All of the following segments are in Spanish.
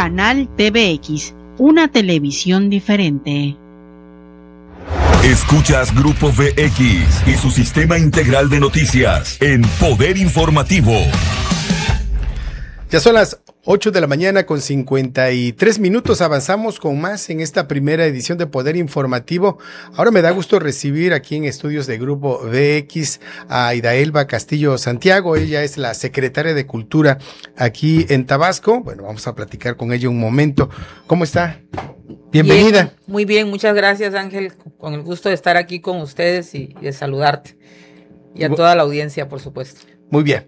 Canal TVX, una televisión diferente. Escuchas Grupo VX y su sistema integral de noticias en Poder Informativo. Ya son las 8 de la mañana con 53 minutos. Avanzamos con más en esta primera edición de Poder Informativo. Ahora me da gusto recibir aquí en estudios de Grupo VX a Idaelba Castillo Santiago. Ella es la secretaria de Cultura aquí en Tabasco. Bueno, vamos a platicar con ella un momento. ¿Cómo está? Bienvenida. Bien, muy bien, muchas gracias, Ángel. Con el gusto de estar aquí con ustedes y de saludarte. Y a toda la audiencia, por supuesto. Muy bien.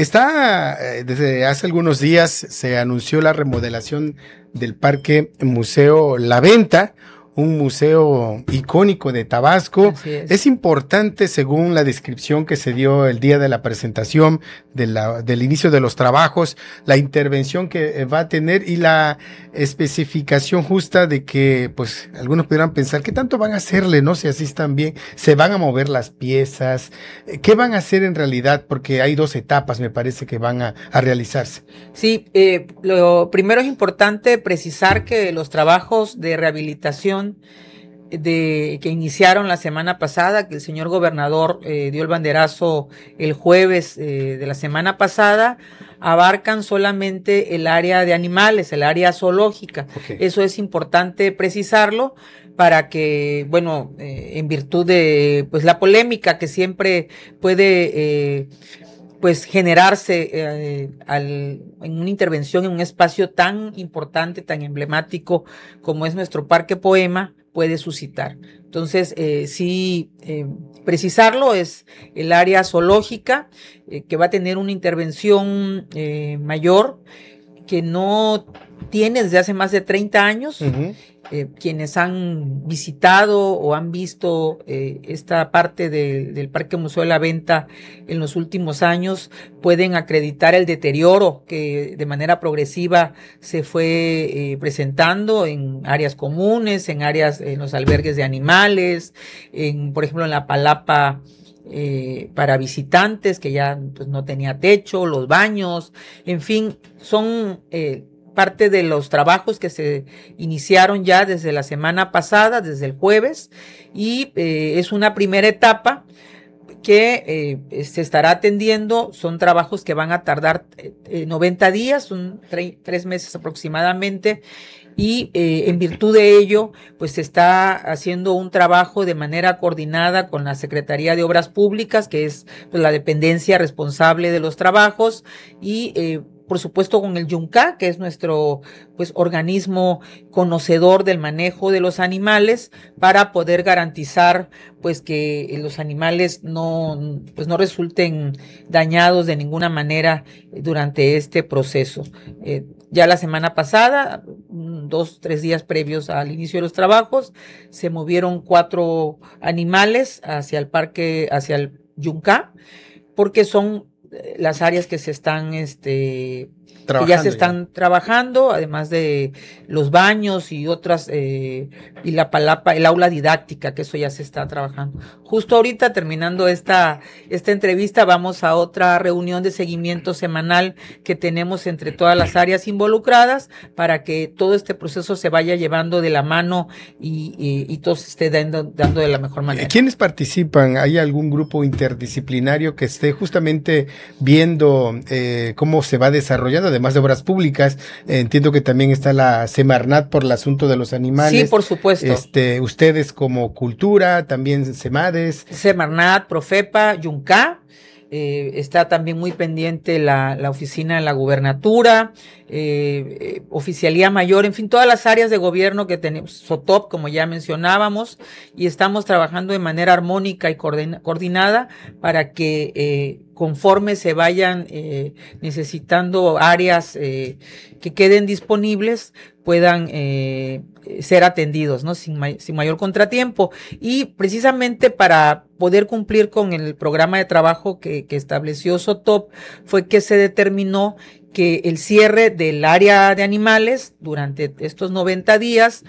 Desde hace algunos días se anunció la remodelación del Parque Museo La Venta, un museo icónico de Tabasco. Es importante, según la descripción que se dio el día de la presentación, del inicio de los trabajos, la intervención que va a tener y la especificación justa de que, pues, algunos pudieran pensar, ¿qué tanto van a hacerle, no? Si así están bien, ¿se van a mover las piezas? ¿Qué van a hacer en realidad? Porque hay 2 etapas, me parece, que van a realizarse. Sí, lo primero es importante precisar que los trabajos de rehabilitación que iniciaron la semana pasada, que el señor gobernador dio el banderazo el jueves de la semana pasada, abarcan solamente el área de animales, el área zoológica. Okay. Eso es importante precisarlo para que, bueno, en virtud de pues la polémica que siempre puede pues generarse en una intervención en un espacio tan importante, tan emblemático como es nuestro Parque Poema, puede suscitar. Entonces, precisarlo, es el área zoológica que va a tener una intervención mayor que no tiene desde hace más de 30 años. Uh-huh. Quienes han visitado o han visto esta parte del Parque Museo de la Venta en los últimos años pueden acreditar el deterioro que de manera progresiva se fue presentando en áreas comunes, en los albergues de animales, por ejemplo en la palapa para visitantes que ya pues, no tenía techo, los baños, en fin, son parte de los trabajos que se iniciaron ya desde la semana pasada, desde el jueves, y es una primera etapa que se estará atendiendo. Son trabajos que van a tardar 90 días, son 3 meses aproximadamente, y en virtud de ello, pues se está haciendo un trabajo de manera coordinada con la Secretaría de Obras Públicas, que es pues, la dependencia responsable de los trabajos, y por supuesto con el YUNCA, que es nuestro pues organismo conocedor del manejo de los animales, para poder garantizar pues que los animales no resulten dañados de ninguna manera durante este proceso. Ya la semana pasada, 2-3 días previos al inicio de los trabajos, se movieron 4 animales hacia el parque, hacia el YUNCA, porque son las áreas que se están que ya se están trabajando, además de los baños y otras, y la palapa, el aula didáctica, que eso ya se está trabajando. Justo ahorita, terminando esta entrevista, vamos a otra reunión de seguimiento semanal que tenemos entre todas las áreas involucradas para que todo este proceso se vaya llevando de la mano y todo se esté dando de la mejor manera. ¿Quiénes participan? ¿Hay algún grupo interdisciplinario que esté justamente viendo cómo se va desarrollando, además de Obras Públicas? Entiendo que también está la Semarnat por el asunto de los animales. Sí, por supuesto. Ustedes como Cultura, también Semades. Semarnat, Profepa, YUNCA. Está también muy pendiente la oficina de la gubernatura, Oficialía Mayor, en fin, todas las áreas de gobierno que tenemos, SOTOP, como ya mencionábamos, y estamos trabajando de manera armónica y coordinada para que conforme se vayan necesitando áreas que queden disponibles, puedan ser atendidos, ¿no? Sin mayor contratiempo. Y precisamente para poder cumplir con el programa de trabajo que estableció SOTOP, fue que se determinó que el cierre del área de animales durante estos 90 días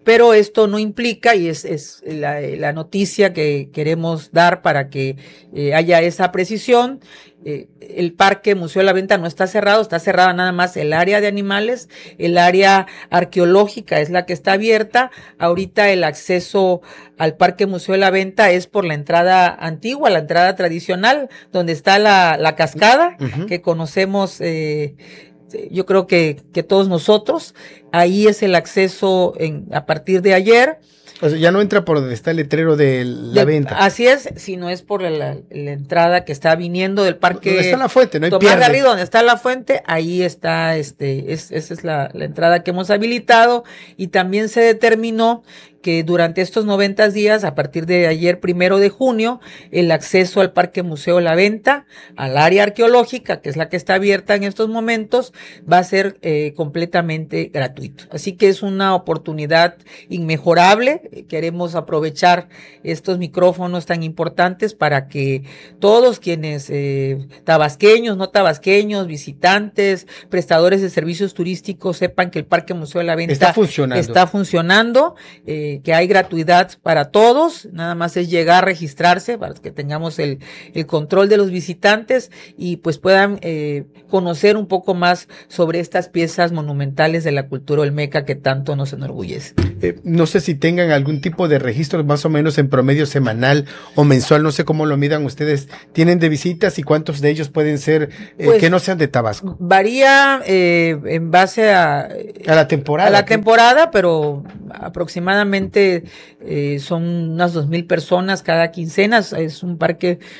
pero esto no implica, y es la noticia que queremos dar para que haya esa precisión. El Parque Museo de la Venta no está cerrado, está cerrada nada más el área de animales, el área arqueológica es la que está abierta. Ahorita el acceso al Parque Museo de la Venta es por la entrada antigua, la entrada tradicional, donde está la cascada, que conocemos, yo creo que todos nosotros. Ahí es el acceso a partir de ayer. O sea, ya no entra por donde está el letrero de la venta. Así es, sino es por la entrada que está viniendo del parque. Donde está la fuente, no hay Tomás Garrido, donde está la fuente, ahí está, esa es la entrada que hemos habilitado, y también se determinó que durante estos 90 días, a partir de ayer 1 de junio, el acceso al Parque Museo La Venta, al área arqueológica, que es la que está abierta en estos momentos, va a ser completamente gratuito. Así que es una oportunidad inmejorable. Queremos aprovechar estos micrófonos tan importantes para que todos quienes, tabasqueños, no tabasqueños, visitantes, prestadores de servicios turísticos, sepan que el Parque Museo de la Venta está funcionando, que hay gratuidad para todos, nada más es llegar, registrarse para que tengamos el control de los visitantes y pues puedan conocer un poco más sobre estas piezas monumentales de la cultura olmeca que tanto nos enorgullece. No sé si tengan algún tipo de registro más o menos en promedio semanal o mensual, no sé cómo lo midan ustedes, tienen de visitas y cuántos de ellos pueden ser pues, que no sean de Tabasco. Varía en base a la temporada. A la temporada, pero aproximadamente son unas 2,000 personas cada quincena. Es un parque